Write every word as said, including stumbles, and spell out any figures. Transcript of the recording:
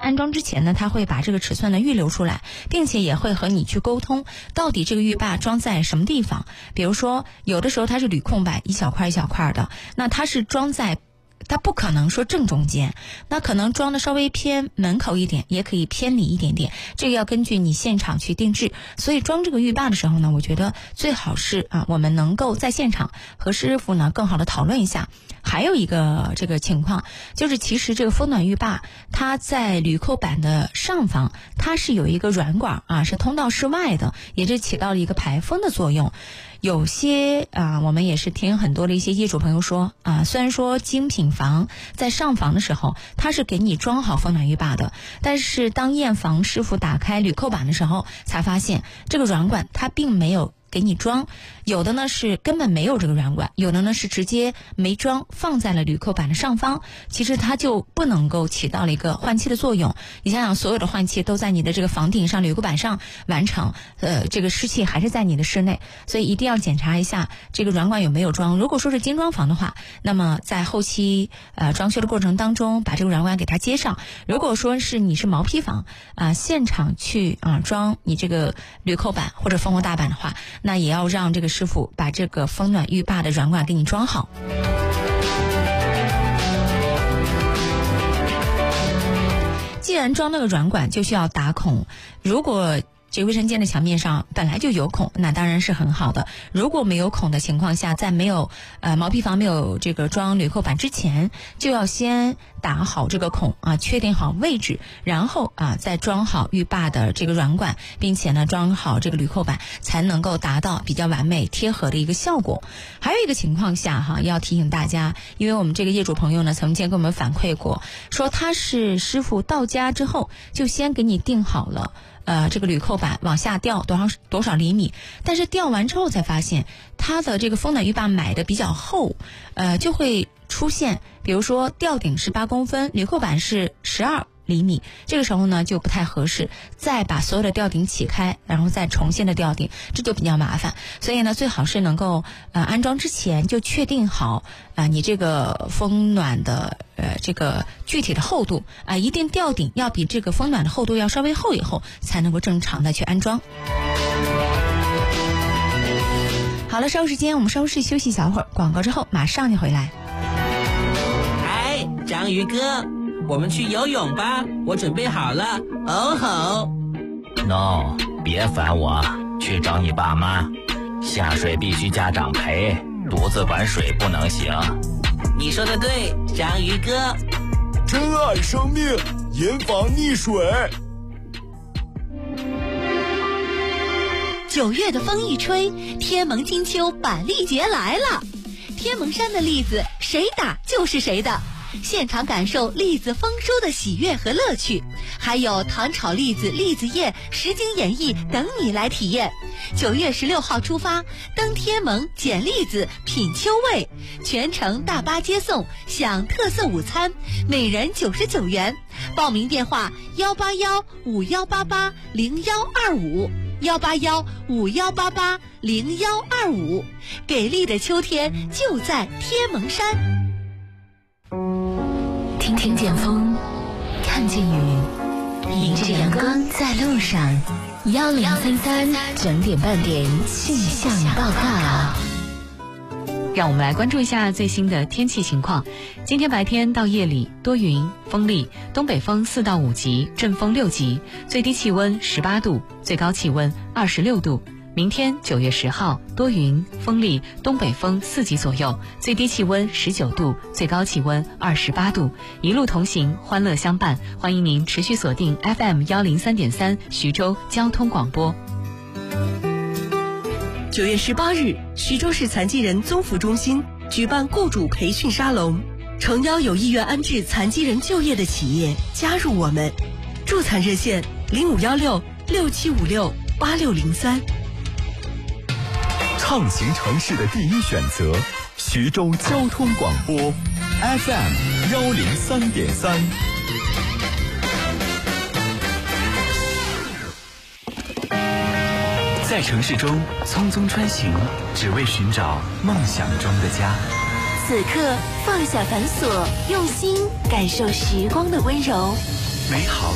安装之前呢，他会把这个尺寸呢预留出来，并且也会和你去沟通到底这个浴霸装在什么地方。比如说有的时候它是铝控板，一小块一小块的，那它是装在它不可能说正中间，那可能装的稍微偏门口一点，也可以偏离一点点，这个要根据你现场去定制。所以装这个浴霸的时候呢，我觉得最好是啊，我们能够在现场和师傅呢更好的讨论一下。还有一个这个情况，就是其实这个风暖浴霸它在铝扣板的上方，它是有一个软管啊，是通到室外的，也是起到了一个排风的作用。有些啊，我们也是听很多的一些业主朋友说啊，虽然说精品房在上房的时候它是给你装好风暖浴霸的，但是当验房师傅打开铝扣板的时候，才发现这个软管它并没有给你装，有的呢是根本没有这个软管，有的呢是直接没装，放在了铝扣板的上方，其实它就不能够起到了一个换气的作用。你想想，所有的换气都在你的这个房顶上、铝扣板上完成，呃，这个湿气还是在你的室内，所以一定要检查一下这个软管有没有装。如果说是精装房的话，那么在后期呃装修的过程当中，把这个软管给它接上。如果说是你是毛坯房啊、呃，现场去啊、呃、装你这个铝扣板或者蜂窝大板的话，那也要让这个师傅把这个风暖浴霸的软管给你装好。既然装那个软管，就需要打孔。如果这卫生间的墙面上本来就有孔，那当然是很好的。如果没有孔的情况下，在没有呃毛坯房没有这个装铝扣板之前，就要先打好这个孔啊，确定好位置，然后啊再装好浴霸的这个软管，并且呢装好这个铝扣板，才能够达到比较完美贴合的一个效果。还有一个情况下哈，要提醒大家，因为我们这个业主朋友呢曾经给我们反馈过，说他是师傅到家之后就先给你定好了呃，这个铝扣板往下掉多少多少厘米，但是掉完之后才发现，它的这个风暖浴霸买的比较厚，呃，就会出现，比如说吊顶是八公分，铝扣板是十二厘米，这个时候呢就不太合适，再把所有的吊顶起开，然后再重新的吊顶，这就比较麻烦。所以呢，最好是能够呃安装之前就确定好啊、呃，你这个风暖的呃这个具体的厚度啊、呃，一定吊顶要比这个风暖的厚度要稍微厚以后，才能够正常的去安装。好了，稍后时间我们稍事休息一小会儿，广告之后马上就回来。 哎，章鱼哥，我们去游泳吧，我准备好了。哦吼 No， 别烦我，去找你爸妈。下水必须家长陪，独自玩水不能行。 你说的对，章鱼哥。 珍爱生命，严防溺水。 九月的风一吹，天蒙金秋板栗节来了。天蒙山的栗子谁打就是谁的，现场感受栗子丰收的喜悦和乐趣，还有糖炒栗子、栗子宴、实景演绎等你来体验。九月十六号出发，登天蒙捡栗子品秋味，全程大巴接送，享特色午餐，每人九十九元。报名电话幺八幺五幺八八零幺二五幺八幺五幺八八零幺二五。给力的秋天就在天蒙山。 听听见风，看见雨，迎着阳光在路上。幺零三三整点半点气象报告。 让我们来关注一下最新的天气情况。今天白天到夜里多云，风力，东北风四到五级，阵风六级，最低气温十八度，最高气温二十六度。明天九月十号多云，风力，东北风四级左右，最低气温十九度，最高气温二十八度。一路同行，欢乐相伴，欢迎您持续锁定 F M 幺零三点三徐州交通广播。 九月十八日，徐州市残疾人综合中心举办雇主培训沙龙，诚邀有意愿安置残疾人就业的企业加入我们。助残热线零五幺六六七五六八六零三。 畅行城市的第一选择，徐州交通广播 F M 幺零三点三。 在城市中匆匆穿行，只为寻找梦想中的家。 此刻放下繁琐，用心感受时光的温柔。 美好